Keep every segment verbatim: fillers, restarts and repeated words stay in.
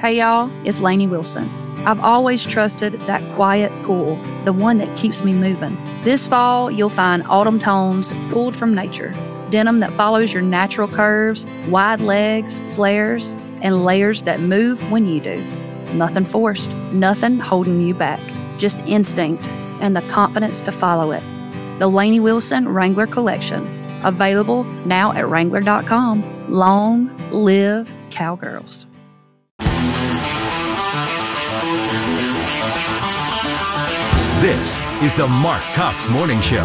Hey y'all, it's Lainey Wilson. I've always trusted that quiet pull, the one that keeps me moving. This fall, you'll find autumn tones pulled from nature. Denim that follows your natural curves, wide legs, flares, and layers that move when you do. Nothing forced, nothing holding you back. Just instinct and the confidence to follow it. The Lainey Wilson Wrangler Collection. Available now at Wrangler dot com. Long live Cowgirls. This is the Mark Cox Morning Show.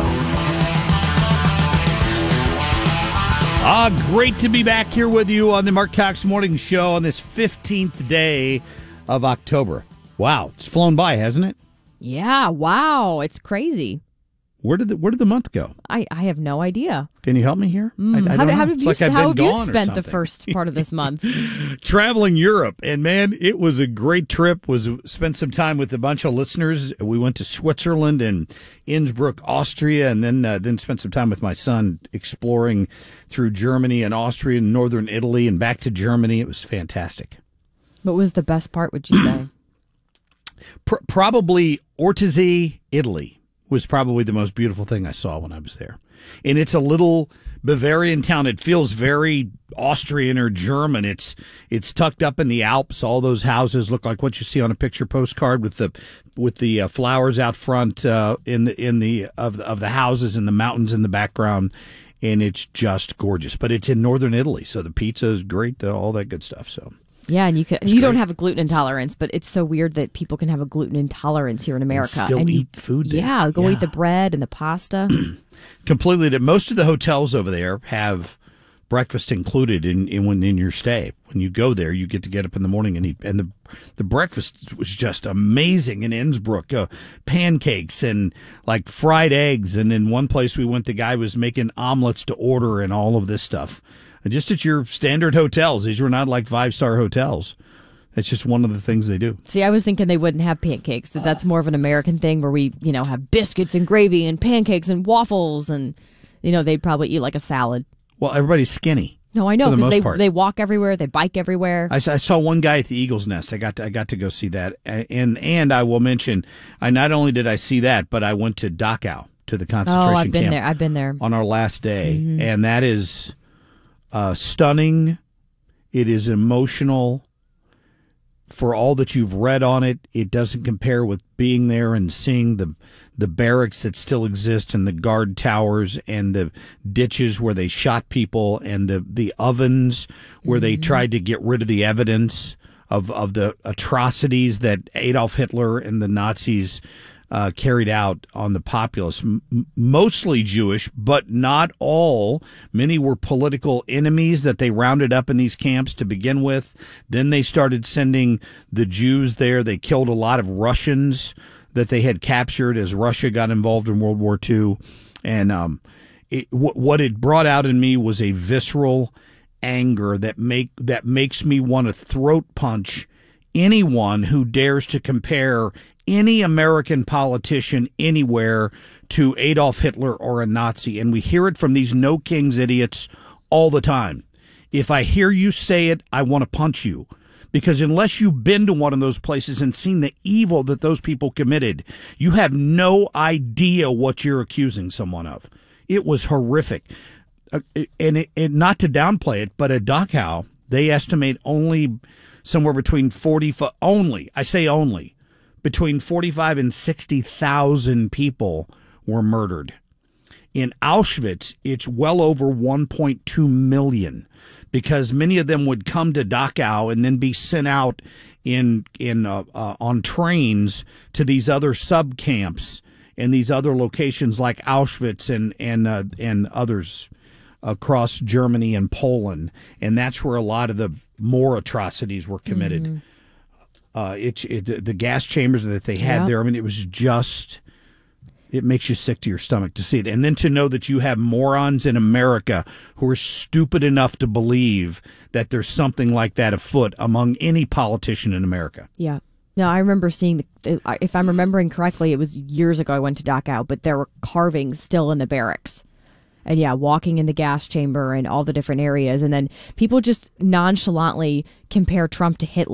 Ah, great to be back here with you on the Mark Cox Morning Show on this fifteenth day of October. Wow, it's flown by, hasn't it? Yeah, wow, it's crazy. Where did the where did the month go? I, I have no idea. Can you help me here? Mm, I, I how, don't how, know. have It's you, like I've how been have you gone or spent the something. first part of this month? Traveling Europe, and man, it was a great trip. Was spent some time with a bunch of listeners. We went to Switzerland and Innsbruck, Austria, and then uh, then spent some time with my son exploring through Germany and Austria and northern Italy and back to Germany. It was fantastic. What was the best part, would you say? Pr- probably Ortizzi, Italy was probably the most beautiful thing I saw when I was there. And it's a little Bavarian town. It feels very Austrian or German. It's it's tucked up in the Alps. All those houses look like what you see on a picture postcard with the with the uh, flowers out front uh, in the in the of the, of the houses and the mountains in the background. And it's just gorgeous. But it's in northern Italy, so the pizza is great, the, all that good stuff. So. Yeah, and you can, It's you great. don't have a gluten intolerance, but it's so weird that people can have a gluten intolerance here in America. And still and eat you, food there. Yeah, go Yeah. eat the bread and the pasta. Completely. Most of the hotels over there have breakfast included in, in when in your stay. When you go there, you get to get up in the morning and eat. And the the breakfast was just amazing in Innsbruck. Uh, pancakes and like fried eggs. And in one place we went, the guy was making omelets to order and all of this stuff. And just at your standard hotels. These were not like five-star hotels. It's just one of the things they do. See, I was thinking they wouldn't have pancakes. That that's more of an American thing where we, you know, have biscuits and gravy and pancakes and waffles, and you know they'd probably eat like a salad. Well, everybody's skinny. No, I know for the because most they part. they walk everywhere, they bike everywhere. I, I saw one guy at the Eagle's Nest. I got to, I got to go see that, and and I will mention, I not only did I see that, but I went to Dachau to the concentration Oh, I've been camp there. I've been there. on our last day, Mhm. and that is uh, stunning. It is emotional. For all that you've read on it, it doesn't compare with being there and seeing the the barracks that still exist and the guard towers and the ditches where they shot people and the, the ovens where they tried to get rid of the evidence of, of the atrocities that Adolf Hitler and the Nazis uh, carried out on the populace, M- mostly Jewish, but not all. Many were political enemies that they rounded up in these camps to begin with. Then they started sending the Jews there. They killed a lot of Russians that they had captured as Russia got involved in World War Two. And um, it, w- what it brought out in me was a visceral anger that make that makes me want to throat punch anyone who dares to compare any American politician anywhere to Adolf Hitler or a Nazi. And we hear it from these no kings idiots all the time. If I hear you say it, I want to punch you. Because unless you've been to one of those places and seen the evil that those people committed, you have no idea what you're accusing someone of. It was horrific. Uh, and, it, and not to downplay it, but at Dachau, they estimate only somewhere between forty, only, I say only, between forty-five and sixty thousand people were murdered. In Auschwitz, it's well over one point two million, because many of them would come to Dachau and then be sent out in in uh, uh, on trains to these other sub camps and these other locations like Auschwitz and and uh, and others across Germany and Poland, and that's where a lot of the more atrocities were committed. Mm-hmm. Uh, it's it, the gas chambers that they had Yep. there. I mean, it was just. It makes you sick to your stomach to see it. And then to know that you have morons in America who are stupid enough to believe that there's something like that afoot among any politician in America. Yeah. No, I remember seeing, the, if I'm remembering correctly, it was years ago I went to Dachau, but there were carvings still in the barracks. And yeah, walking in the gas chamber and all the different areas. And then people just nonchalantly compare Trump to Hitler.